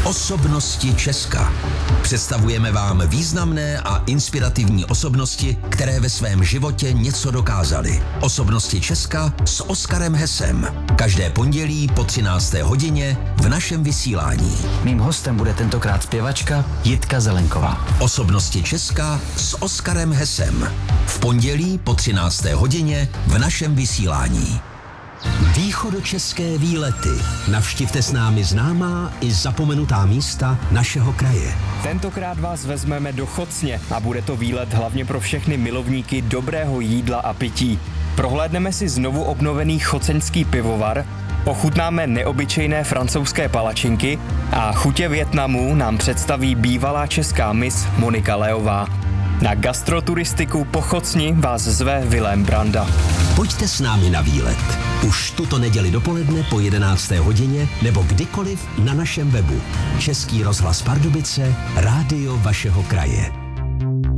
Osobnosti Česka. Představujeme vám významné a inspirativní osobnosti, které ve svém životě něco dokázaly. Osobnosti Česka s Oskarem Hesem. Každé pondělí po 13. hodině v našem vysílání. Mým hostem bude tentokrát zpěvačka Jitka Zelenková. Osobnosti Česka s Oskarem Hesem. V pondělí po 13. hodině v našem vysílání. Východočeské výlety. Navštivte s námi známá i zapomenutá místa našeho kraje. Tentokrát vás vezmeme do Chocně a bude to výlet hlavně pro všechny milovníky dobrého jídla a pití. Prohlédneme si znovu obnovený choceňský pivovar, ochutnáme neobyčejné francouzské palačinky a chutě Vietnamu nám představí bývalá česká miss Monika Leová. Na gastroturistiku po Chocni vás zve Vilém Branda. Pojďte s námi na výlet. Už tuto neděli dopoledne po 11. hodině nebo kdykoliv na našem webu. Český rozhlas Pardubice, rádio vašeho kraje.